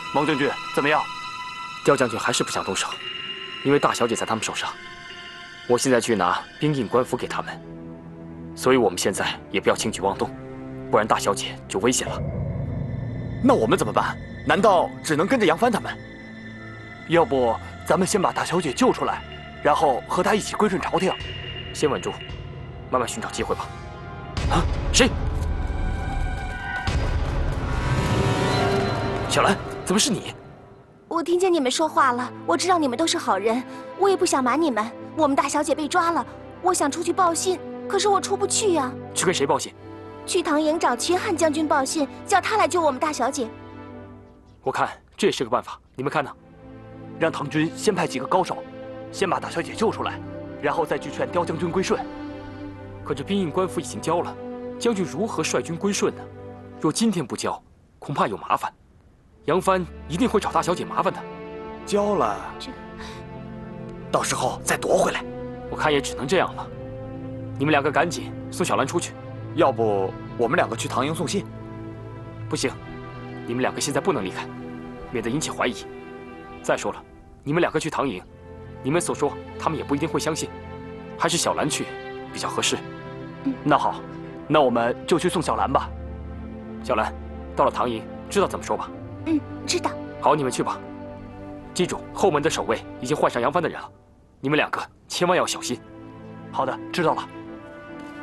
蒙将军怎么样？ 刁将军还是不想动手，因为大小姐在他们手上。我现在去拿兵印官符给他们，所以我们现在也不要轻举妄动，不然大小姐就危险了。 那我们怎么办？难道只能跟着杨帆他们？ 要不咱们先把大小姐救出来，然后和她一起归顺朝廷。 先稳住，慢慢寻找机会吧。啊，谁？小兰，怎么是你？ 我听见你们说话了，我知道你们都是好人，我也不想瞒你们。我们大小姐被抓了，我想出去报信，可是我出不去呀。 去跟谁报信？ 去唐营找秦汉将军报信，叫他来救我们大小姐。 我看这也是个办法，你们看呢？ 让唐军先派几个高手，先把大小姐救出来，然后再去劝刁将军归顺。 可这兵印官符已经交了，将军如何率军归顺呢？若今天不交，恐怕有麻烦。杨帆一定会找大小姐麻烦的。 交了，到时候再夺回来。 我看也只能这样了。你们两个赶紧送小兰出去。 要不我们两个去唐营送信？ 不行，你们两个现在不能离开，免得引起怀疑。再说了，你们两个去唐营，你们所说他们也不一定会相信，还是小兰去比较合适。 那好，那我们就去送小兰吧。 小兰，到了唐营，知道怎么说吧？ 知道。 好，你们去吧。记住，后门的守卫已经换上杨帆的人了，你们两个千万要小心。 好的，知道了。